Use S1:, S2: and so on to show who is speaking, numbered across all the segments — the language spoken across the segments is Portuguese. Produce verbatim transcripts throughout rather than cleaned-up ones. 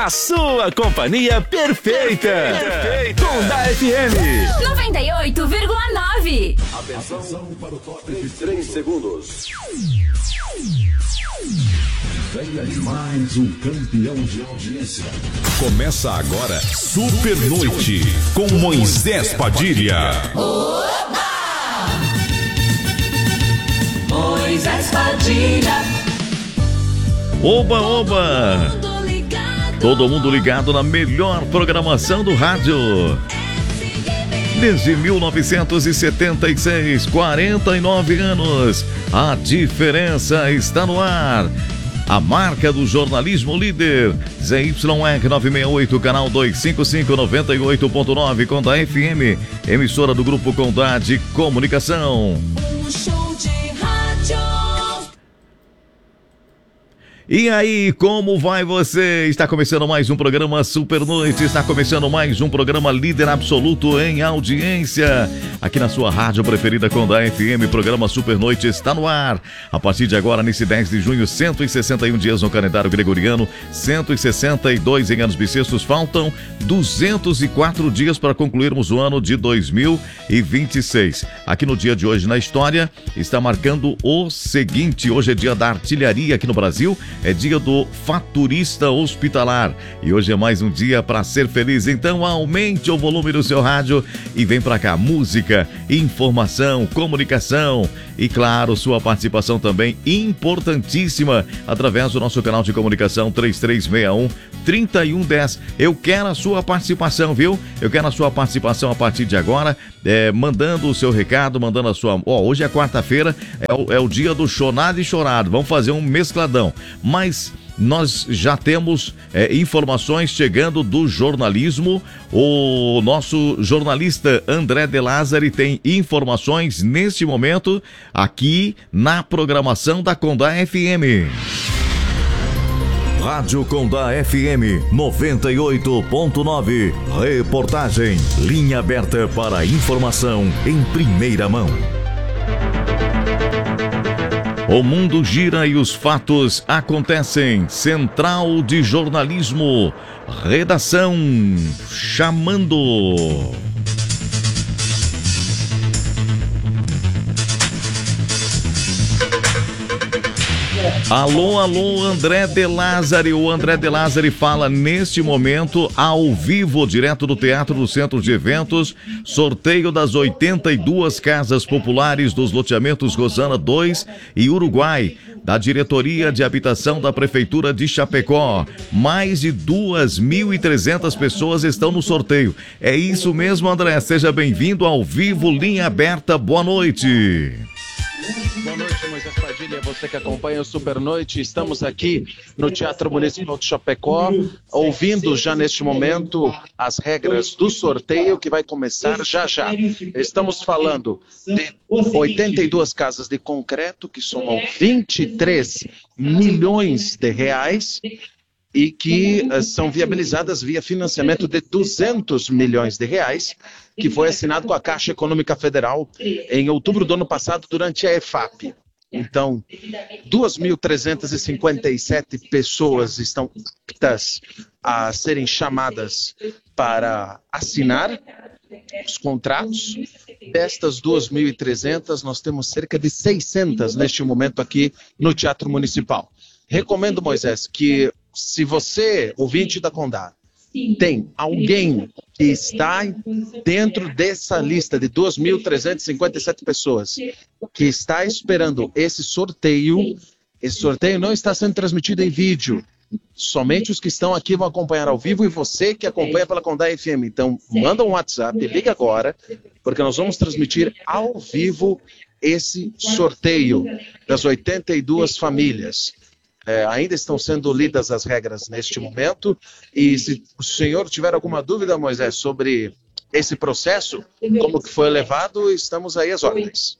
S1: A sua companhia perfeita. Perfeita. Condá F M
S2: noventa e oito vírgula nove.
S3: Atenção para o top de três segundos. Venha de mais um campeão de audiência.
S4: Começa agora Super Noite com Moisés Padilha.
S2: Oba! Moisés Padilha.
S5: Oba, oba! Todo mundo ligado na melhor programação do rádio. Desde mil novecentos e setenta e seis, quarenta e nove anos, a diferença está no ar. A marca do jornalismo líder, Z Y R novecentos e sessenta e oito, canal duzentos e cinquenta e cinco, noventa e oito ponto nove, Condá F M, emissora do Grupo Condá de Comunicação.
S2: Um show de rádio.
S5: E aí, como vai você? Está começando mais um programa Super Noite, está começando mais um programa líder absoluto em audiência. Aqui na sua rádio preferida Condá F M, programa Super Noite está no ar. A partir de agora, nesse dez de junho, cento e sessenta e um dias no calendário gregoriano, cento e sessenta e dois em anos bissextos, faltam duzentos e quatro dias para concluirmos o ano de dois mil e vinte e seis. Aqui no dia de hoje na história, está marcando o seguinte: hoje é dia da artilharia aqui no Brasil. É dia do faturista hospitalar e hoje é mais um dia para ser feliz. Então aumente o volume do seu rádio e vem para cá. Música, informação, comunicação e, claro, sua participação também importantíssima através do nosso canal de comunicação três três seis um, três um um zero. Eu quero a sua participação, viu? Eu quero a sua participação a partir de agora, é, mandando o seu recado, mandando a sua... Ó, oh, hoje é quarta-feira, é o, é o dia do chonado e chorado. Vamos fazer um mescladão. Mas nós já temos é, informações chegando do jornalismo. O nosso jornalista André De Lázari tem informações neste momento aqui na programação da Condá F M.
S4: Rádio Condá F M noventa e oito ponto nove. Reportagem. Linha aberta para informação em primeira mão.
S5: O mundo gira e os fatos acontecem. Central de Jornalismo. Redação chamando. Alô, alô, André De Lázari. O André De Lázari fala neste momento, ao vivo, direto do Teatro do Centro de Eventos, sorteio das oitenta e duas casas populares dos loteamentos Rosana dois e Uruguai, da Diretoria de Habitação da Prefeitura de Chapecó. Mais de duas mil e trezentas pessoas estão no sorteio. É isso mesmo, André. Seja bem-vindo ao vivo, linha aberta. Boa noite.
S6: Boa noite, Moisés Padilha, você que acompanha o Super Noite. Estamos aqui no Teatro Municipal de Chapecó, ouvindo já neste momento as regras do sorteio que vai começar já já. Estamos falando de oitenta e duas casas de concreto que somam vinte e três milhões de reais e que uh, são viabilizadas via financiamento de duzentos milhões de reais, que foi assinado com a Caixa Econômica Federal em outubro do ano passado durante a EFAP. Então, duas mil trezentas e cinquenta e sete pessoas estão aptas a serem chamadas para assinar os contratos. Destas duas mil e trezentas, nós temos cerca de seiscentas neste momento aqui no Teatro Municipal. Recomendo, Moisés, que se você, ouvinte da Condá, tem alguém que está dentro dessa lista de duas mil trezentas e cinquenta e sete pessoas que está esperando esse sorteio, esse sorteio não está sendo transmitido em vídeo. Somente os que estão aqui vão acompanhar ao vivo e você que acompanha pela Condá F M. Então, manda um WhatsApp, liga agora, porque nós vamos transmitir ao vivo esse sorteio das oitenta e duas famílias. É, ainda estão sendo lidas as regras neste momento, e se o senhor tiver alguma dúvida, Moisés, sobre esse processo, como que foi levado, estamos aí às ordens.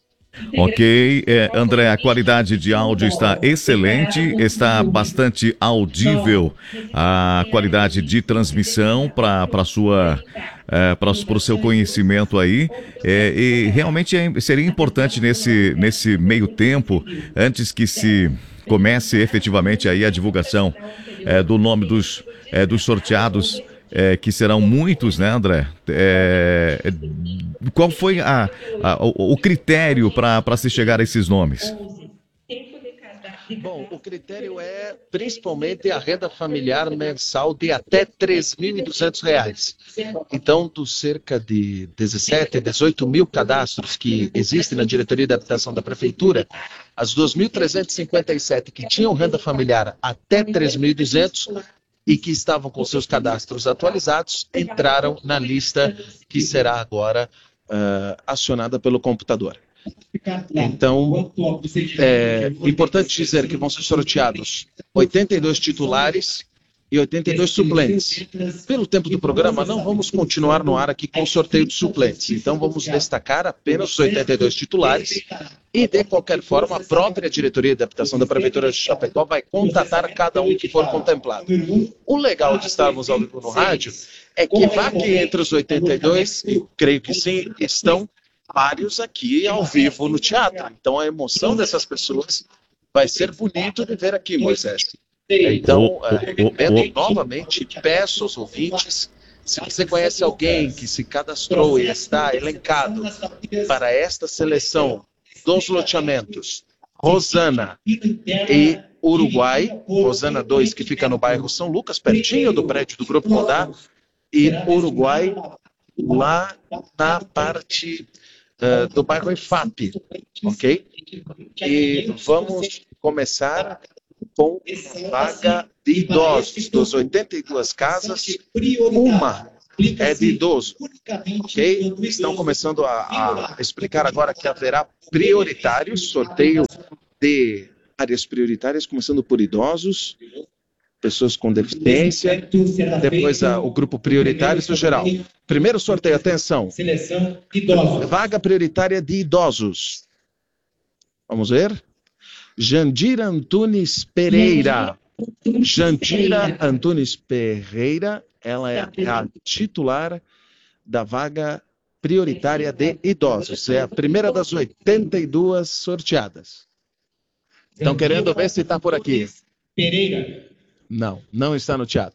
S5: Ok, é, André, a qualidade de áudio está excelente, está bastante audível a qualidade de transmissão para para sua é, para o seu conhecimento aí, é, e realmente é, seria importante nesse, nesse meio tempo, antes que se comece efetivamente aí a divulgação é, do nome dos é, dos sorteados, é, que serão muitos, né, André? É, qual foi a, a, o, o critério para se chegar a esses nomes?
S6: Bom, o critério é principalmente a renda familiar mensal de até três mil e duzentos reais. Então, dos cerca de dezessete, dezoito mil cadastros que existem na Diretoria de Habitação da Prefeitura, as duas mil trezentos e cinquenta e sete que tinham renda familiar até três mil e duzentos e que estavam com seus cadastros atualizados, entraram na lista que será agora uh, acionada pelo computador. Então, é importante dizer que vão ser sorteados oitenta e dois titulares e oitenta e dois suplentes. Pelo tempo do programa, não vamos continuar no ar aqui com o sorteio de suplentes. Então, vamos destacar apenas os oitenta e dois titulares e, de qualquer forma, a própria Diretoria de Habitação da Prefeitura de Chapecó vai contatar cada um que for contemplado. O legal de estarmos ao vivo no rádio é que vá que entre os oitenta e dois, e creio que sim, estão vários aqui ao vivo no teatro. Então a emoção dessas pessoas vai ser bonito de ver aqui, Moisés. Então, repito novamente, peço aos ouvintes, se você conhece alguém que se cadastrou e está elencado para esta seleção dos loteamentos Rosana e Uruguai, Rosana dois, que fica no bairro São Lucas, pertinho do prédio do Grupo Condá, e Uruguai lá na parte Uh, do bairro I F A P, ok? E vamos começar com a vaga de idosos. Dos oitenta e duas casas, uma é de idoso, ok? Estão começando a, a explicar agora que haverá prioritários, sorteio de áreas prioritárias, começando por idosos, pessoas com deficiência, depois a, o grupo prioritário no geral. Primeiro sorteio, atenção.
S7: Seleção idosos.
S6: Vaga prioritária de idosos. Vamos ver. Jandira Antunes Pereira. Jandira Antunes Pereira, ela é a titular da vaga prioritária de idosos. É a primeira das oitenta e duas sorteadas. Estão querendo ver se está por aqui.
S7: Pereira.
S6: Não, não está no teatro.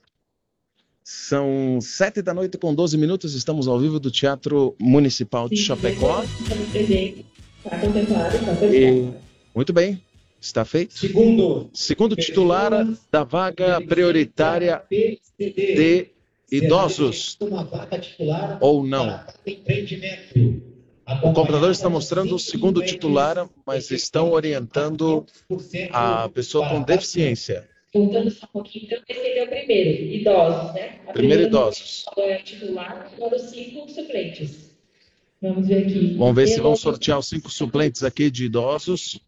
S6: São sete da noite com doze minutos, estamos ao vivo do Teatro Municipal de Chapecó. E, muito bem, está feito.
S7: Segundo,
S6: Segundo titular da vaga prioritária de idosos. Ou não. O computador está mostrando o segundo titular, mas estão orientando a pessoa com deficiência.
S8: Voltando só um pouquinho, então esse é o primeiro, idosos, né? A
S6: Primeiro idosos.
S8: É titular, agora os cinco suplentes. Vamos ver aqui.
S6: Vamos ver se vão sortear os cinco suplentes aqui de idosos.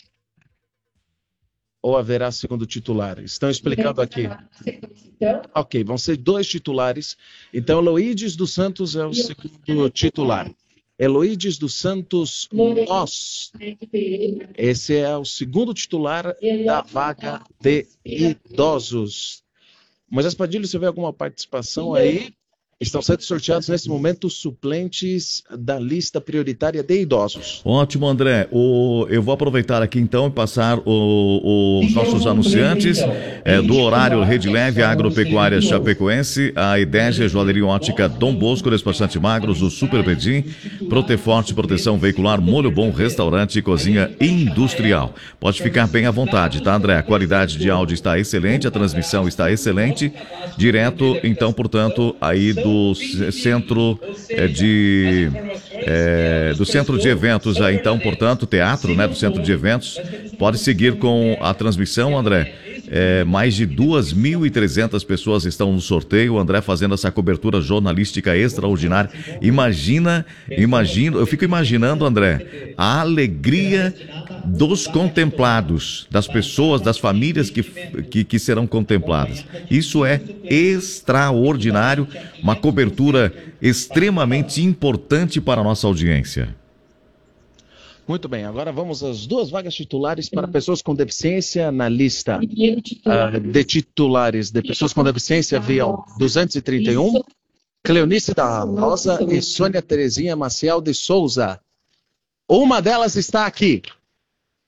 S6: Ou haverá segundo titular? Estão explicando aqui. Ok, vão ser dois titulares. Então, Eloídes dos Santos é o segundo titular. Eloídes dos Santos Nós. Esse é o segundo titular da vaga de idosos. Moisés Padilha, você vê alguma participação aí? Estão sendo sorteados nesse momento os suplentes da lista prioritária de idosos.
S5: Ótimo, André. O, eu vou aproveitar aqui então e passar o, os nossos anunciantes é, do horário Rede Leve Agropecuária Chapecoense, a Idégia, Joalheria Ótica Dom Bosco, Despachante Magros, o Super Pedim, Proteforte, Proteção Veicular, Molho Bom, Restaurante e Cozinha Industrial. Pode ficar bem à vontade, tá, André? A qualidade de áudio está excelente, a transmissão está excelente, direto, então, portanto, aí do do centro é, de é, do centro de eventos aí, então, portanto, teatro, né, do centro de eventos. Pode seguir com a transmissão, André. É, mais de duas mil e trezentas pessoas estão no sorteio, o André fazendo essa cobertura jornalística extraordinária. Imagina, imagino, eu fico imaginando, André, a alegria dos contemplados, das pessoas, das famílias que, que, que serão contempladas. Isso é extraordinário, uma cobertura extremamente importante para a nossa audiência.
S6: Muito bem, agora vamos às duas vagas titulares para pessoas com deficiência na lista uh, de titulares de pessoas com deficiência haviam duzentos e trinta e um, Cleonice da Rosa e Sônia Terezinha Maciel de Souza. Uma delas está aqui.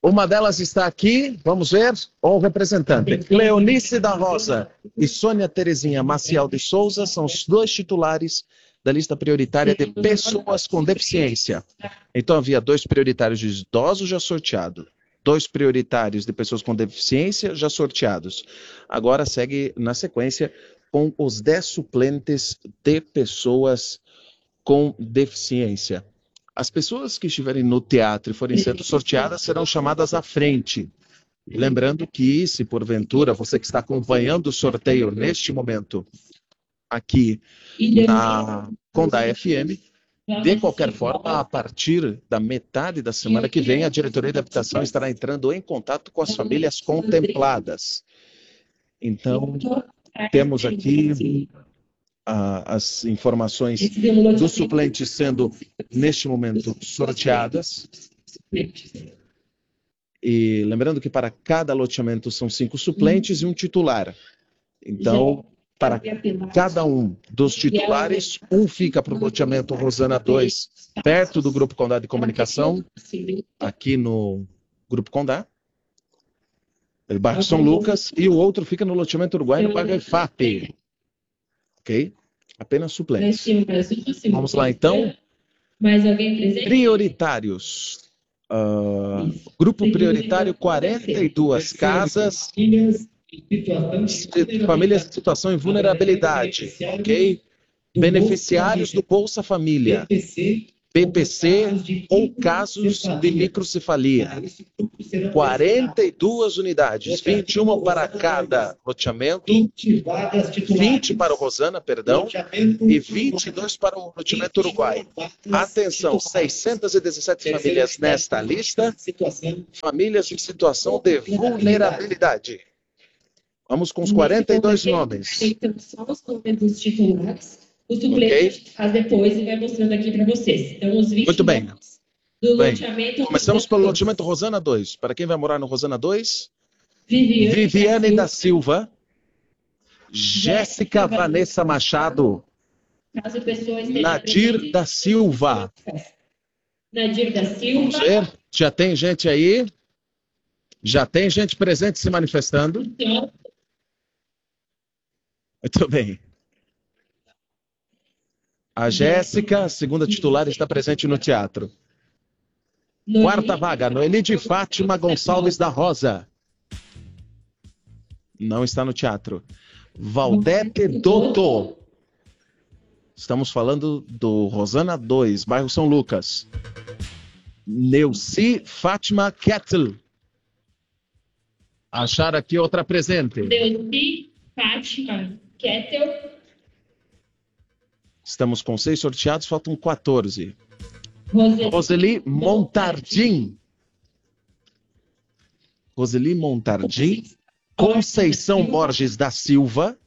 S6: Uma delas está aqui, vamos ver, o representante. Cleonice da Rosa e Sônia Terezinha Maciel de Souza são os dois titulares da lista prioritária de pessoas com deficiência. Então havia dois prioritários de idosos já sorteados, dois prioritários de pessoas com deficiência já sorteados. Agora segue na sequência com os dez suplentes de pessoas com deficiência. As pessoas que estiverem no teatro e forem sendo sorteadas serão chamadas à frente. E lembrando que, se porventura você que está acompanhando o sorteio neste momento aqui na Condá F M, de qualquer forma, a partir da metade da semana que vem, a Diretoria de Habitação estará entrando em contato com as famílias contempladas. Então, temos aqui ah, as informações dos suplentes sendo, neste momento, sorteadas. E lembrando que para cada loteamento são cinco suplentes e um titular. Então, para cada um dos titulares, um fica para o loteamento Rosana dois, perto do Grupo Condá de Comunicação, aqui no Grupo Condá, no bairro São Lucas, e o outro fica no loteamento Uruguai, no bairro F A P. Ok? Apenas suplentes. Vamos lá, então.
S8: Mais alguém presente?
S6: Prioritários. Uh, grupo prioritário, quarenta e duas casas. Famílias em situação de vulnerabilidade, ok? Beneficiários do Bolsa Família, B P C ou casos de microcefalia. quarenta e duas unidades, vinte e uma para cada loteamento, vinte para o Rosana, perdão, e vinte e dois para o loteamento Uruguai. Atenção, seiscentas e dezessete famílias nesta lista, famílias em situação de vulnerabilidade. Vamos com os quarenta e dois nomes.
S8: Então, só os nomes dos titulares. O suplente okay. faz depois e vai mostrando aqui para vocês. Então, os vinte
S6: Muito bem.
S8: Do
S6: bem.
S8: loteamento...
S6: Começamos pelo loteamento Rosana dois. Para quem vai morar no Rosana dois?
S8: Viviane,
S6: Viviane da Silva. Jéssica Vanessa Machado.
S8: Caso a pessoa
S6: Nadir presente, da Silva.
S8: Nadir da Silva.
S6: Vamos ver. Já tem gente aí? Já tem gente presente se manifestando?
S8: Então...
S6: Muito bem. A Jéssica, segunda titular, está presente no teatro. Quarta vaga, Noeli de Fátima Gonçalves da Rosa. Não está no teatro. Valdete Dotto. Estamos falando do Rosana dois, bairro São Lucas. Neuci Fátima Kettel. Achar aqui outra presente.
S8: Neuci Fátima Kettel.
S6: Estamos com seis sorteados, faltam quatorze.
S8: Roseli,
S6: Roseli Montardim. Roseli Montardim. Conceição Borges da Silva.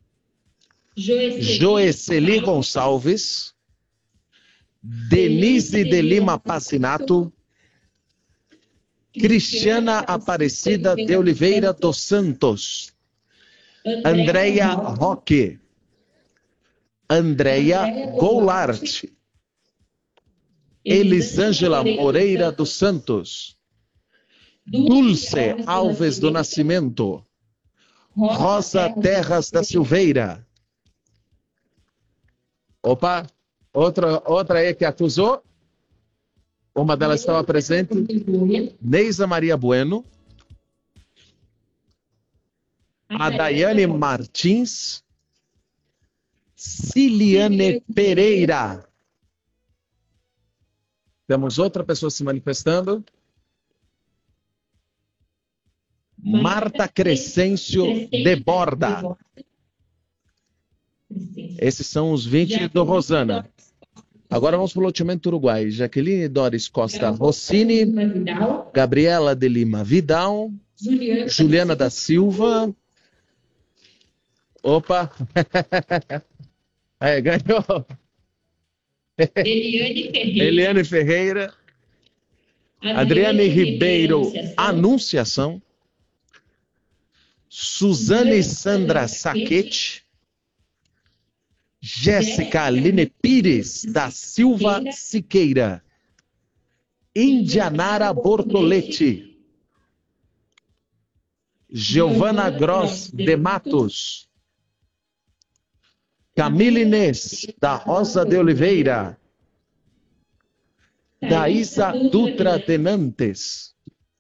S6: Joeceli Gonçalves. Denise de Lima Passinato. Cristiana Aparecida de Oliveira dos Santos. Andréia Roque. Andréia Goulart. Elisângela Moreira dos Santos. Dulce Alves do Nascimento. Rosa Terras da Silveira. Opa, outra, outra aí que acusou. Uma delas estava presente. Neisa Maria Bueno. A Daiane Martins. Ciliane Pereira. Temos outra pessoa se manifestando. Marta Crescêncio de Borda. Esses são os vinte do Rosana. Agora vamos para o loteamento Uruguai. Jaqueline Doris Costa Rossini. Gabriela de Lima Vidal. Juliana da Silva. Opa! Aí, ganhou.
S8: Eliane Ferreira.
S6: Eliane Ferreira. Adriane Ribeiro Anunciação. Suzane Sandra Saquete. Jéssica Aline Pires da Silva Siqueira. Indianara Bortoletti. Giovana Gross de Matos. Camila Inês, da Rosa de Oliveira. Daísa Dutra de Nantes.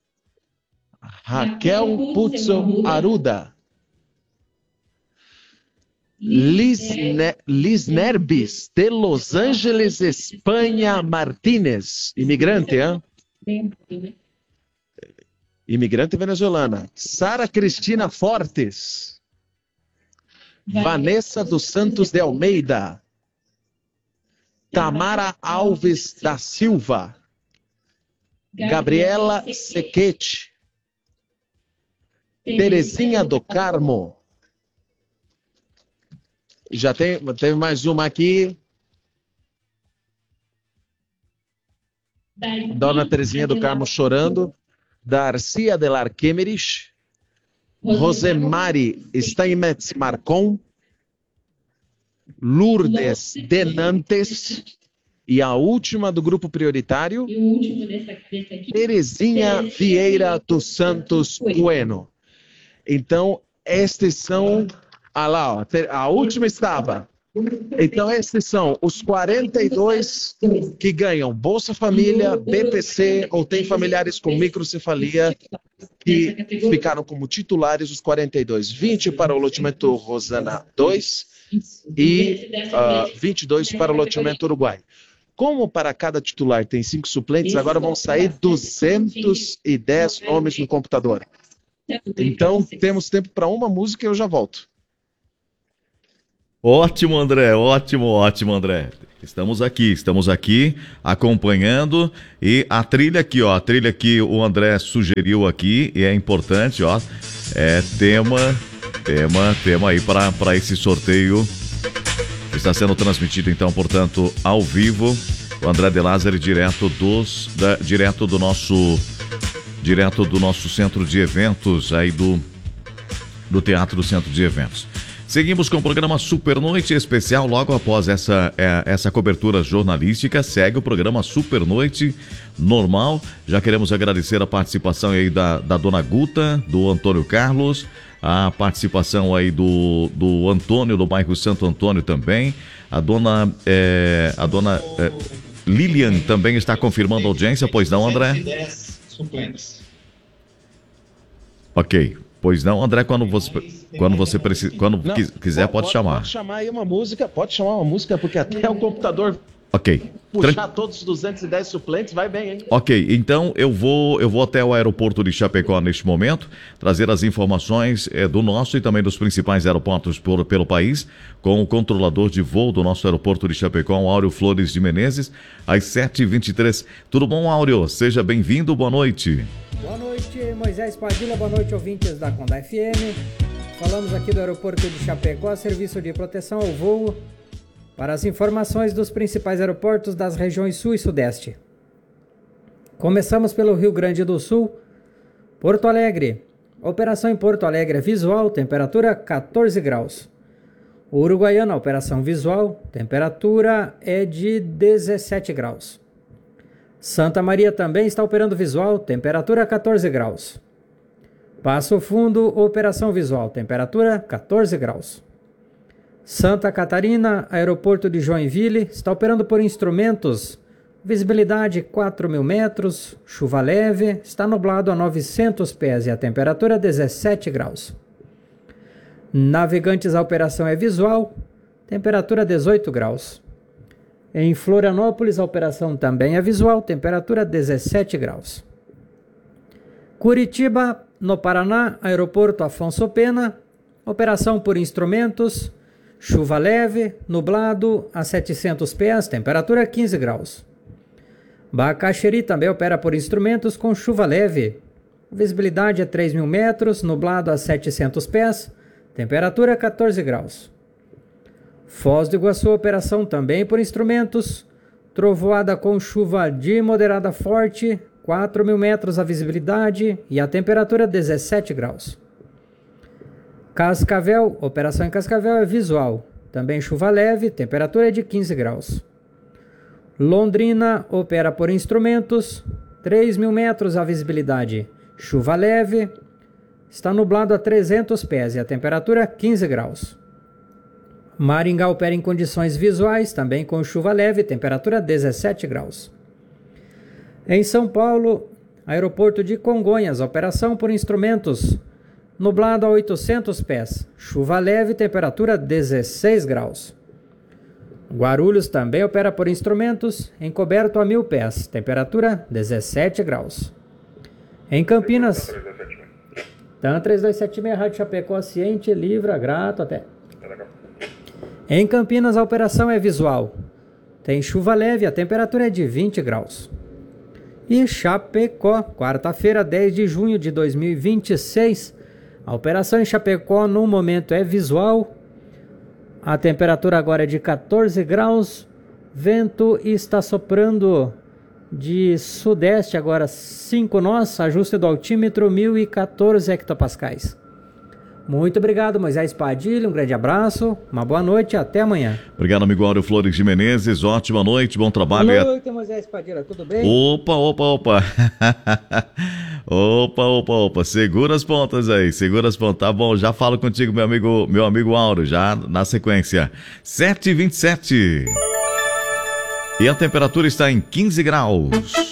S6: Raquel Puzzo Aruda. Liz, ne Liz Nerbis, de Los Angeles, Espanha, Martínez. Imigrante, hein? Imigrante venezuelana. Sara Cristina Fortes. Vanessa dos Santos de Almeida. Tamara Alves da Silva. Gabriela Sequete. Terezinha do Carmo. Já tem, teve mais uma aqui. Dona Terezinha do Carmo chorando. Darcia de Larquemerich. Rosemary Steinmetz Marcon. Lourdes de Nantes. E a última do grupo prioritário, Terezinha Vieira dos Santos Bueno. Então, estes são... Ah lá, ó, a última estava. Então, estes são os quarenta e dois que ganham Bolsa Família, B P C, ou têm familiares com microcefalia, que ficaram como titulares os quarenta e dois. vinte para o loteamento Rosana dois e uh, vinte e dois para o loteamento Uruguai. Como para cada titular tem cinco suplentes, agora vão sair duzentos e dez nomes no computador. Então, temos tempo para uma música e eu já volto.
S5: Ótimo, André, ótimo, ótimo, André. Estamos aqui, estamos aqui acompanhando e a trilha aqui, ó, a trilha que o André sugeriu aqui e é importante, ó, é tema, tema, tema aí para para esse sorteio que está sendo transmitido então, portanto, ao vivo. O André de Lázari direto dos, da, direto do nosso, direto do nosso centro de eventos aí do do Teatro do Centro de Eventos. Seguimos com o programa Super Noite Especial. Logo após essa, é, essa cobertura jornalística, segue o programa Super Noite normal. Já queremos agradecer a participação aí da, da dona Guta, do Antônio Carlos, a participação aí do, do Antônio, do bairro Santo Antônio também. A dona, é, a dona é, Lilian também está confirmando a audiência, pois não, André? Ok. Pois não, André, quando você, quando você precisa, quando não, quiser, pode, pode chamar.
S6: Pode chamar aí uma música, pode chamar uma música, porque até o computador
S5: ok.
S6: puxar
S5: Tran...
S6: todos os duzentos e dez suplentes, vai bem, hein?
S5: Ok, então eu vou, eu vou até o aeroporto de Chapecó neste momento, trazer as informações é, do nosso e também dos principais aeroportos por, pelo país, com o controlador de voo do nosso aeroporto de Chapecó, o Áureo Flores de Menezes, às sete e vinte e três. Tudo bom, Áureo? Seja bem-vindo, boa noite.
S9: Boa noite, Moisés Padilha, boa noite, ouvintes da Conda F M. Falamos aqui do aeroporto de Chapecó, serviço de proteção ao voo, para as informações dos principais aeroportos das regiões Sul e Sudeste. Começamos pelo Rio Grande do Sul, Porto Alegre. Operação em Porto Alegre é visual, temperatura quatorze graus. Uruguaiana, operação visual, temperatura é de dezessete graus. Santa Maria também está operando visual, temperatura quatorze graus. Passo Fundo, operação visual, temperatura quatorze graus. Santa Catarina, aeroporto de Joinville, está operando por instrumentos, visibilidade quatro mil metros, chuva leve, está nublado a novecentos pés e a temperatura dezessete graus. Navegantes, a operação é visual, temperatura dezoito graus. Em Florianópolis, a operação também é visual, temperatura dezessete graus. Curitiba, no Paraná, aeroporto Afonso Pena, operação por instrumentos, chuva leve, nublado a setecentos pés, temperatura quinze graus. Bacaxeri também opera por instrumentos com chuva leve, visibilidade é três mil metros, nublado a setecentos pés, temperatura quatorze graus. Foz do Iguaçu, operação também por instrumentos, trovoada com chuva de moderada forte, quatro mil metros a visibilidade e a temperatura dezessete graus. Cascavel, operação em Cascavel é visual, também chuva leve, temperatura é de quinze graus. Londrina opera por instrumentos, três mil metros a visibilidade, chuva leve, está nublado a trezentos pés e a temperatura quinze graus. Maringá opera em condições visuais, também com chuva leve, temperatura dezessete graus. Em São Paulo, aeroporto de Congonhas, operação por instrumentos, nublado a oitocentos pés, chuva leve, temperatura dezesseis graus. Guarulhos também opera por instrumentos, encoberto a mil pés, temperatura dezessete graus. Em Campinas, TAM três dois sete seis, Rádio Chapecó, ciente, livra, grato, até. Em Campinas a operação é visual, tem chuva leve, a temperatura é de vinte graus. E Chapecó, quarta-feira, dez de junho de dois mil e vinte e seis, a operação em Chapecó no momento é visual, a temperatura agora é de quatorze graus, vento está soprando de sudeste agora cinco nós, ajuste do altímetro mil e quatorze hectopascais. Muito obrigado, Moisés Padilha, um grande abraço, uma boa noite e até amanhã.
S5: Obrigado, amigo Áureo Flores de Menezes, ótima noite, bom trabalho.
S9: Boa noite, Moisés Padilha, tudo bem?
S5: Opa, opa, opa. Opa, opa, opa, segura as pontas aí, segura as pontas, tá bom, já falo contigo, meu amigo, meu amigo Áureo, já na sequência. sete e vinte e sete. E a temperatura está em quinze graus.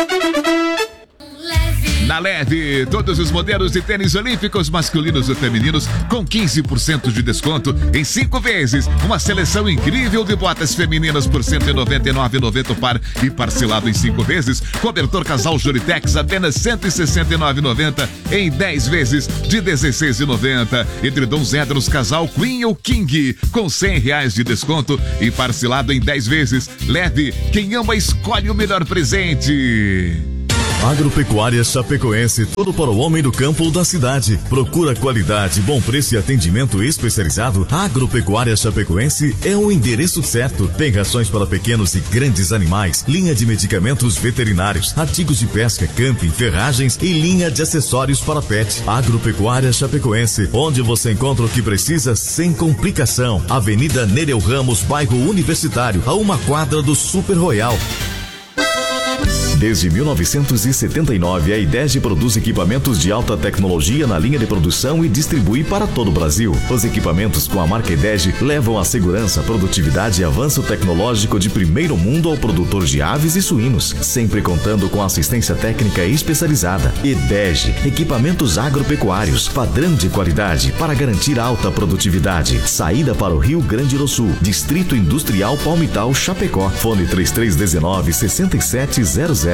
S1: Na Leve, todos os modelos de tênis olímpicos masculinos e femininos com quinze por cento de desconto em cinco vezes. Uma seleção incrível de botas femininas por cento e noventa e nove reais e noventa centavos o par e parcelado em cinco vezes. Cobertor casal Juritex apenas cento e sessenta e nove reais e noventa centavos em dez vezes de dezesseis reais e noventa centavos. Edredons Edros casal Queen ou King com cem reais de desconto e parcelado em dez vezes. Leve, quem ama escolhe o melhor presente.
S4: Agropecuária Chapecoense, tudo para o homem do campo ou da cidade. Procura qualidade, bom preço e atendimento especializado. Agropecuária Chapecoense é o endereço certo. Tem rações para pequenos e grandes animais, linha de medicamentos veterinários, artigos de pesca, camping, ferragens e linha de acessórios para pet. Agropecuária Chapecoense, onde você encontra o que precisa sem complicação. Avenida Nereu Ramos, bairro Universitário, a uma quadra do Super Royal. Desde mil novecentos e setenta e nove, a IDEG produz equipamentos de alta tecnologia na linha de produção e distribui para todo o Brasil. Os equipamentos com a marca IDEG levam a segurança, produtividade e avanço tecnológico de primeiro mundo ao produtor de aves e suínos, sempre contando com assistência técnica especializada. IDEG, equipamentos agropecuários, padrão de qualidade para garantir alta produtividade. Saída para o Rio Grande do Sul, Distrito Industrial Palmital, Chapecó. Fone três três um nove, seis sete zero zero.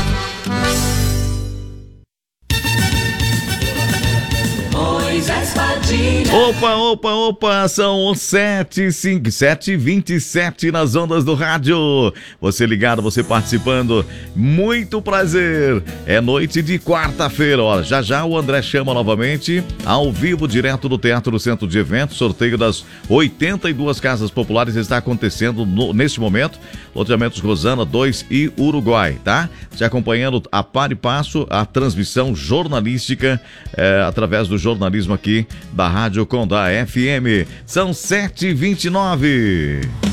S5: Opa, opa, opa, são sete e vinte e sete nas ondas do rádio. Você ligado, você participando, muito prazer. É noite de quarta-feira, ó. Já já o André chama novamente, ao vivo, direto do Teatro do Centro de Eventos. Sorteio das oitenta e duas casas populares está acontecendo no, neste momento. Loteamentos Rosana dois e Uruguai, tá? Te acompanhando a par e passo a transmissão jornalística é, através do jornalismo aqui da Rádio Condá F M. São sete e vinte e nove.